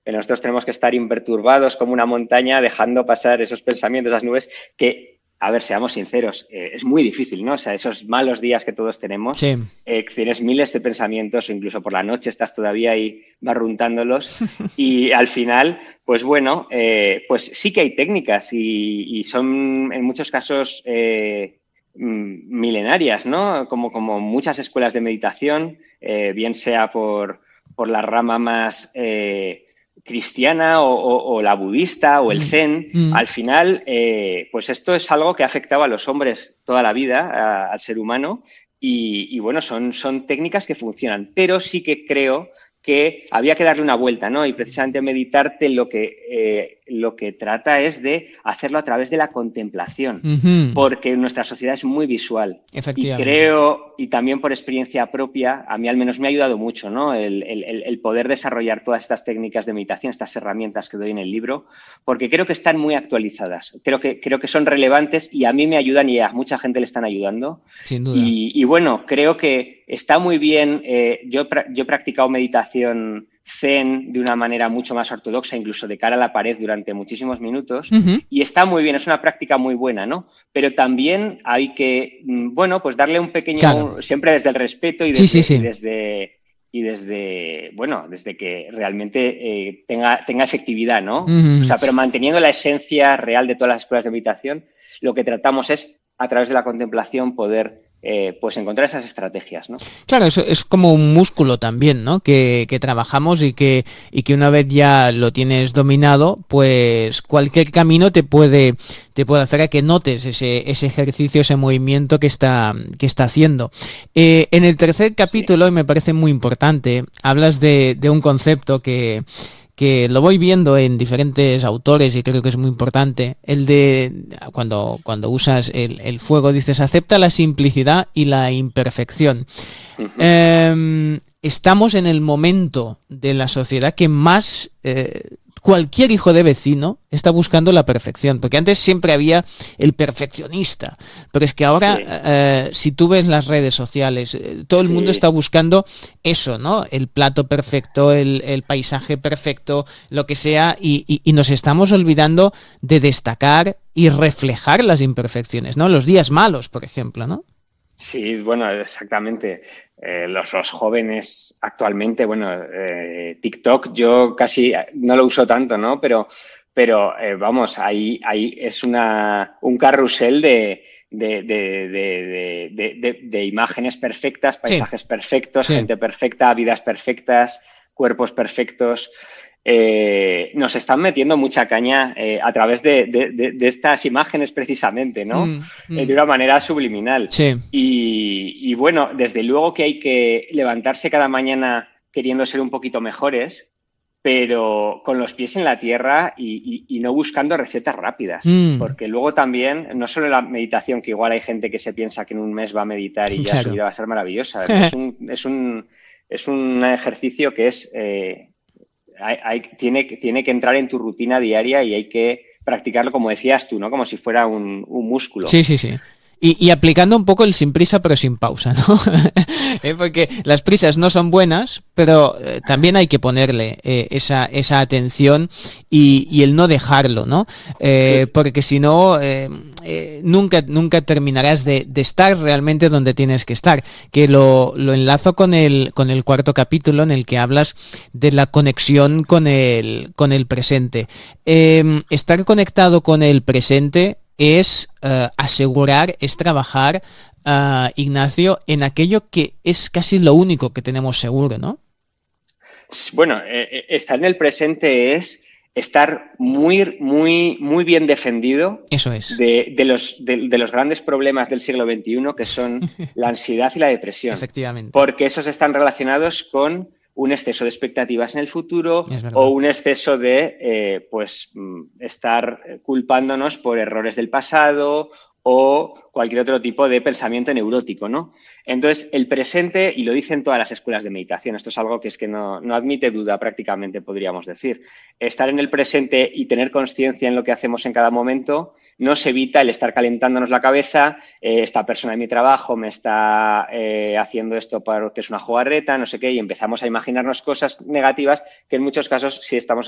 nosotros tenemos que estar imperturbados como una montaña, dejando pasar esos pensamientos, esas nubes, que, a ver, seamos sinceros, es muy difícil, ¿no? O sea, esos malos días que todos tenemos, Sí. tienes miles de pensamientos, o incluso por la noche estás todavía ahí barruntándolos, y al final, pues bueno, pues sí que hay técnicas y son en muchos casos milenarias, ¿no? Como muchas escuelas de meditación, bien sea por la rama más cristiana o la budista o el Mm, zen, mm. al final, pues esto es algo que ha afectado a los hombres toda la vida, al ser humano, y bueno, son técnicas que funcionan, pero sí que creo que había que darle una vuelta, ¿no? Y precisamente meditarte lo que trata es de hacerlo a través de la contemplación, Ujú. porque nuestra sociedad es muy visual. Y Efectivamente. creo, y también por experiencia propia, a mí al menos me ha ayudado mucho, ¿no? El poder desarrollar todas estas técnicas de meditación, estas herramientas que doy en el libro, porque creo que están muy actualizadas. Creo que son relevantes y a mí me ayudan y a mucha gente le están ayudando. Sin duda. Y bueno, creo que está muy bien. Yo he practicado meditación zen de una manera mucho más ortodoxa, incluso de cara a la pared durante muchísimos minutos, Ujú. y está muy bien, es una práctica muy buena, ¿no? Pero también hay que, bueno, pues darle un Claro. pequeño, siempre desde el respeto y Sí, sí, sí. desde que realmente tenga efectividad, ¿no? O Ujú. sea, pero manteniendo la esencia real de todas las escuelas de meditación, lo que tratamos es, a través de la contemplación, poder pues encontrar esas estrategias, ¿no? Claro, eso es como un músculo también, ¿no? Que trabajamos y que una vez ya lo tienes dominado, pues cualquier camino te puede hacer a que notes ese ejercicio, ese movimiento que está haciendo. En el tercer Sí. capítulo, y me parece muy importante, hablas de un concepto que lo voy viendo en diferentes autores y creo que es muy importante, el de cuando usas fuego, dices, acepta la simplicidad y la imperfección. Ujú. Estamos en el momento de la sociedad que más cualquier hijo de vecino está buscando la perfección, porque antes siempre había el perfeccionista, pero es que ahora Sí, si tú ves las redes sociales, todo el mundo está sí. buscando eso, ¿no? El plato perfecto, el paisaje perfecto, lo que sea, y nos estamos olvidando de destacar y reflejar las imperfecciones, ¿no? Los días malos, por ejemplo, ¿no? Sí, bueno, exactamente. Los jóvenes actualmente, bueno, TikTok yo casi no lo uso tanto, ¿no? Pero vamos, ahí es un carrusel de imágenes perfectas, Sí, paisajes perfectos, sí. gente perfecta, vidas perfectas, cuerpos perfectos. Nos están metiendo mucha caña a través de estas imágenes precisamente, ¿no? Mm, De mm. una manera subliminal. Sí. Y bueno, desde luego que hay que levantarse cada mañana queriendo ser un poquito mejores, pero con los pies en la tierra y no buscando recetas rápidas. Mm, Porque luego también, no solo la meditación, que igual hay gente que se piensa que en un mes va a meditar y ya su claro. vida va a ser maravillosa. Es un ejercicio que tiene que entrar en tu rutina diaria y hay que practicarlo, como decías tú, ¿no? Como si fuera un músculo. Sí, sí, sí. Y aplicando un poco el sin prisa pero sin pausa, ¿no? Porque las prisas no son buenas, pero también hay que ponerle esa atención y el no dejarlo, ¿no? Porque si no, nunca terminarás de estar realmente donde tienes que estar. Que lo enlazo con el cuarto capítulo en el que hablas de la conexión con el presente. Estar conectado con el presente es asegurar, es trabajar, Ignacio, en aquello que es casi lo único que tenemos seguro, ¿no? Bueno, estar en el presente es estar muy, muy, muy bien defendido Eso es, de los grandes problemas del siglo XXI, que son la ansiedad y la depresión, efectivamente, porque esos están relacionados con un exceso de expectativas en el futuro es o verdad. un exceso de estar culpándonos por errores del pasado o cualquier otro tipo de pensamiento neurótico, ¿no? Entonces, el presente, y lo dicen todas las escuelas de meditación, esto es algo que es que no admite duda prácticamente, podríamos decir. Estar en el presente y tener conciencia en lo que hacemos en cada momento nos evita el estar calentándonos la cabeza, esta persona en mi trabajo me está haciendo esto porque es una jugarreta, no sé qué, y empezamos a imaginarnos cosas negativas que en muchos casos, si estamos